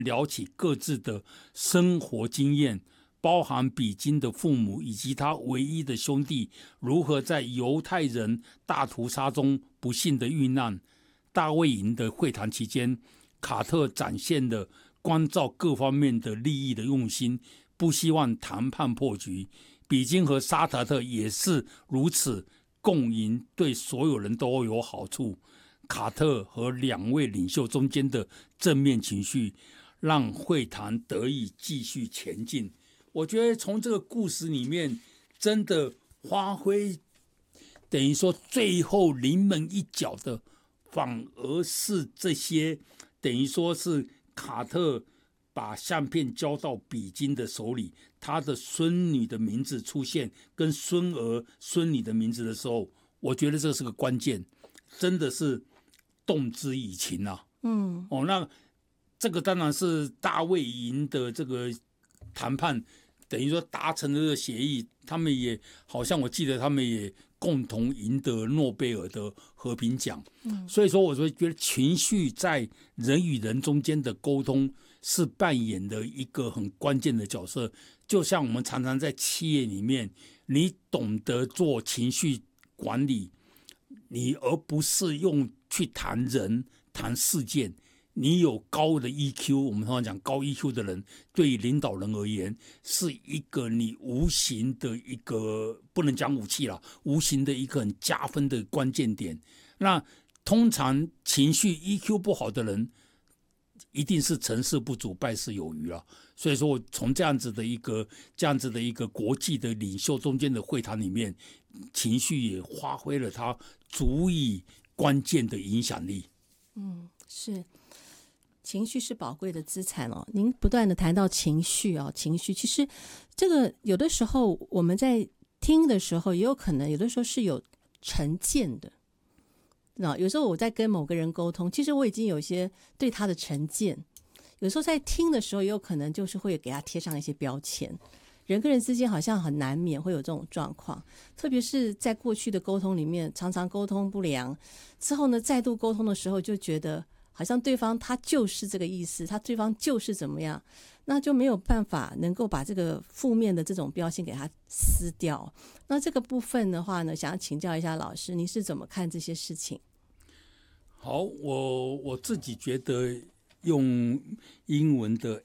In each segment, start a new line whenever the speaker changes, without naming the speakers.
聊起各自的生活经验，包含比金的父母以及他唯一的兄弟如何在犹太人大屠杀中不幸的遇难。大卫营的会谈期间，卡特展现了关照各方面的利益的用心，不希望谈判破局。比金和沙特特也是如此，共赢对所有人都有好处。卡特和两位领袖中间的正面情绪，让会谈得以继续前进。我觉得从这个故事里面，真的发挥等于说最后临门一脚的，反而是这些等于说是卡特把相片交到比金的手里，他的孙女的名字出现跟孙儿孙女的名字的时候，我觉得这是个关键，真的是动之以情啊。那这个当然是大卫营的这个谈判，等于说达成了这个协议，他们也好像我记得他们也共同赢得诺贝尔的和平奖。所以说我就觉得情绪在人与人中间的沟通是扮演的一个很关键的角色。就像我们常常在企业里面，你懂得做情绪管理，你而不是用去谈人谈事件，你有高的 EQ， 我们通常讲高 EQ 的人，对于领导人而言，是一个你无形的一个，不能讲武器啦，无形的一个很加分的关键点。那通常情绪 EQ 不好的人，一定是成事不足败事有余啊。所以说我从这样子的一个国际的领袖中间的会谈里面，情绪也发挥了它足以关键的影响力。
是，情绪是宝贵的资产哦。您不断的谈到情绪哦，情绪其实这个有的时候我们在听的时候，也有可能有的时候是有成见的。有时候我在跟某个人沟通，其实我已经有一些对他的成见，有时候在听的时候也有可能就是会给他贴上一些标签。人跟人之间好像很难免会有这种状况，特别是在过去的沟通里面，常常沟通不良之后呢，再度沟通的时候就觉得好像对方他就是这个意思，对方就是怎么样，那就没有办法能够把这个负面的这种标签给他撕掉。那这个部分的话呢，想要请教一下老师，你是怎么看这些事情？
好，我自己觉得用英文的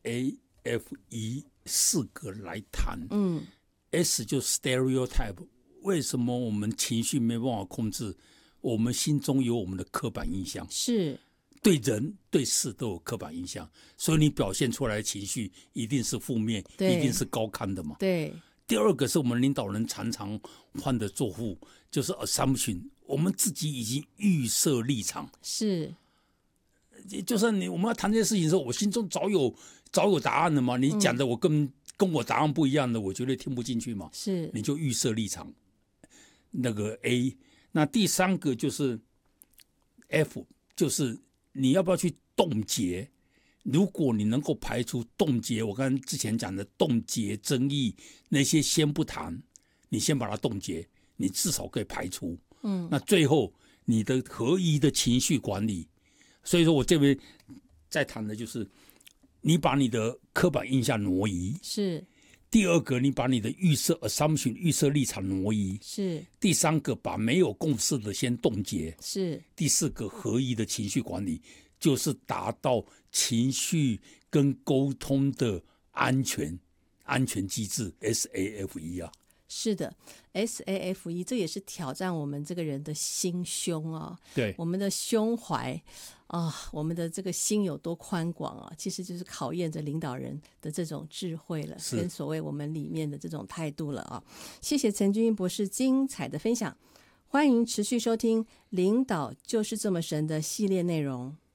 SAFE 4个来谈。S 就 stereotype， 为什么我们情绪没办法控制？我们心中有我们的刻板印象，
是
对人对事都有刻板印象，所以你表现出来的情绪一定是负面，一定是高看的嘛。
对。
第二个是我们领导人常常犯的错误，就是 assumption， 我们自己已经预设立场，
是，
就是我们要谈这些事情的时候，我心中早有答案了嘛。你讲的我跟我答案不一样的，我绝对听不进去嘛。
是，
你就预设立场，那个 A。那第三个就是 F， 就是你要不要去冻结。如果你能够排除冻结，我刚才之前讲的冻结争议那些先不谈，你先把它冻结，你至少可以排除。那最后你的合一的情绪管理，所以说我这边在谈的就是你把你的刻板印象挪移，
是。
第二个，你把你的预设 assumption 预设立场挪移，
是。
第三个，把没有共识的先冻结，
是。第
四个，合一的情绪管理，就是达到情绪跟沟通的安全机制 SAFE 啊。
是的 ，SAFE 这也是挑战我们这个人的心胸啊，
对，
我们的胸怀啊，我们的这个心有多宽广啊，其实就是考验着领导人的这种智慧了，跟所谓我们里面的这种态度了啊。谢谢陈君英博士精彩的分享，欢迎持续收听《领导就是这么神》的系列内容。